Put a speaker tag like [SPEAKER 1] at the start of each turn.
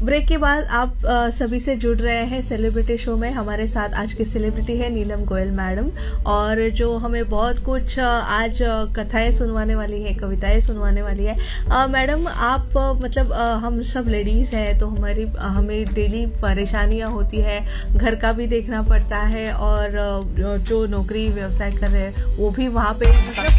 [SPEAKER 1] Break के बाद आप सभी से जुड़ रहे हैं सेलिब्रिटी शो में। हमारे साथ आज की सेलिब्रिटी है नीलम गोयल मैडम, और जो हमें बहुत कुछ आज कथाएं सुनवाने वाली है, कविताएं सुनवाने वाली है। मैडम, आप मतलब हम सब लेडीज हैं तो हमें डेली परेशानियां होती है, घर का भी देखना पड़ता है, और जो नौकरी व्यवसाय कर रहे हैं वो भी वहाँ पे मतलब